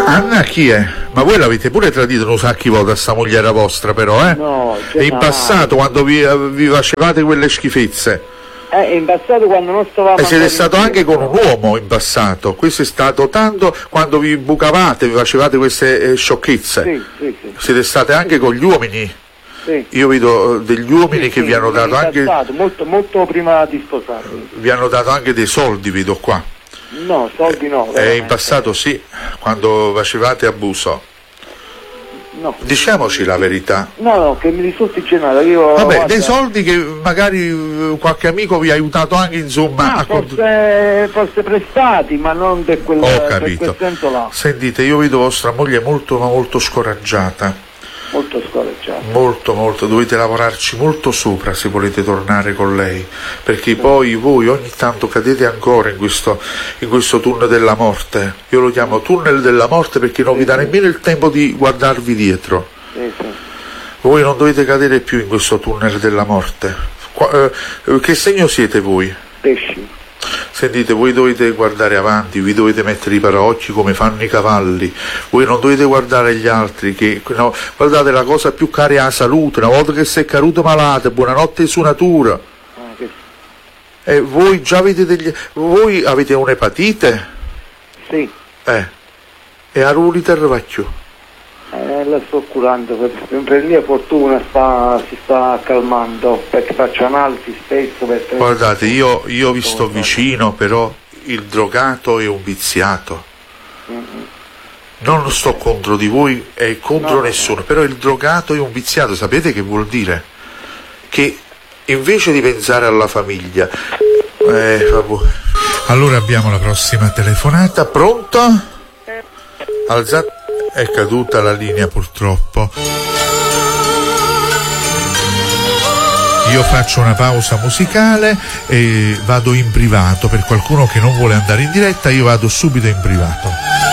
Anna chi è? Ma voi l'avete pure tradito un sacchi volte a sta mogliera vostra però, eh? No, e in passato quando vi facevate quelle schifezze? In passato quando non stavamo... E siete stato anche con un uomo in passato, questo è stato tanto quando vi bucavate, vi facevate queste sciocchezze. Sì. Siete state anche con gli uomini? Sì. Io vedo degli uomini che vi hanno dato anche... Molto prima di sposarmi. Vi hanno dato anche dei soldi, vedo qua. No, soldi no. In passato sì, quando facevate abuso. No. Diciamoci la verità. No, che mi risulti generato. Io, vabbè, guarda, dei soldi che magari qualche amico vi ha aiutato anche, insomma. Forse prestati, ma non per quel, ho capito. Per quel senso là. Sentite, io vedo vostra moglie molto ma molto scoraggiata. Molto scoraggiata. Molto, dovete lavorarci molto sopra se volete tornare con lei, perché poi voi ogni tanto cadete ancora in questo tunnel della morte. Io lo chiamo tunnel della morte perché non vi dà nemmeno il tempo di guardarvi dietro. Voi non dovete cadere più in questo tunnel della morte. Che segno siete voi? Pesci. Sentite, voi dovete guardare avanti, vi dovete mettere i paraocchi come fanno i cavalli, voi non dovete guardare gli altri, no, guardate, la cosa più cara è la salute, una volta che sei caduto malato, buonanotte su natura. E voi già avete voi avete un'epatite? Sì. E a Ruliter Vacchio? La sto curando, per mia fortuna si sta calmando, perché faccio analisi spesso. Guardate, io vi sto vicino, però il drogato è un viziato. Non sto contro di voi e contro nessuno, però il drogato è un viziato, sapete che vuol dire? Che invece di pensare alla famiglia... Allora abbiamo la prossima telefonata, pronto? Alzate... È caduta la linea purtroppo. Io faccio una pausa musicale e vado in privato. Per qualcuno che non vuole andare in diretta, io vado subito in privato.